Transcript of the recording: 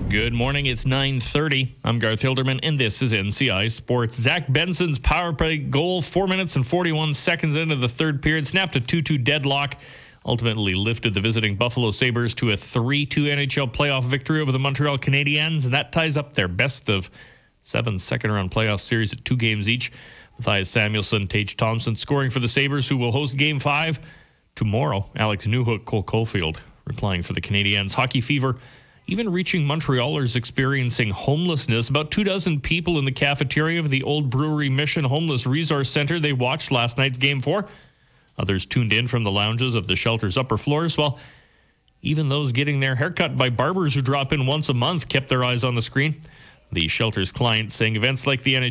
Good morning. It's 9:30. I'm Garth Hilderman, and this is NCI Sports. Zach Benson's power play goal 4 minutes and 41 seconds into the third period snapped a 2-2 deadlock, ultimately lifted the visiting Buffalo Sabres to a 3-2 NHL playoff victory over the Montreal Canadiens, and that ties up their best of 7 second-round playoff series at 2 games each. Matthias Samuelsson, Tage Thompson scoring for the Sabres, who will host Game 5 tomorrow. Alex Newhook, Cole Caulfield replying for the Canadiens. Hockey fever even reaching Montrealers experiencing homelessness. About 24 people in the cafeteria of the Old Brewery Mission Homeless Resource Center. They watched last night's Game 4. Others tuned in from the lounges of the shelter's upper floors, while even those getting their haircut by barbers who drop in once a month kept their eyes on the screen. The shelter's clients saying events like the NHL